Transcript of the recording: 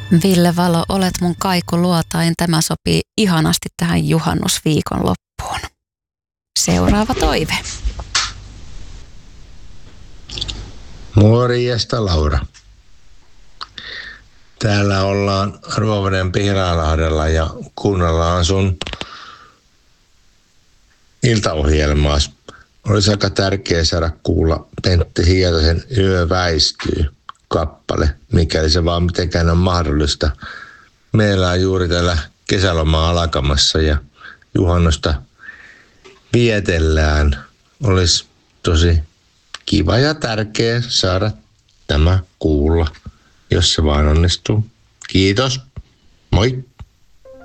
Ville Valo, olet mun kaikuluotain. Tämä sopii ihanasti tähän juhannusviikon loppuun. Seuraava toive. Morjesta, Laura. Täällä ollaan Ruoveden Pihlajalahdella ja kuunnellaan sun iltaohjelmaas. Olisi aika tärkeää saada kuulla Pentti Hietasen Yö väistyy -kappale, mikäli se vaan mitenkään on mahdollista. Meillä on juuri täällä kesäloma alkamassa ja juhannusta vietellään. Olisi tosi kiva ja tärkeää saada tämä kuulla, jos se vaan onnistuu. Kiitos. Moi.